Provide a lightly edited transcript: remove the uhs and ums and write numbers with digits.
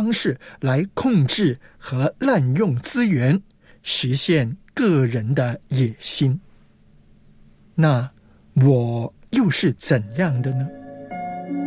方式来控制和滥用资源，实现个人的野心。那我又是怎样的呢？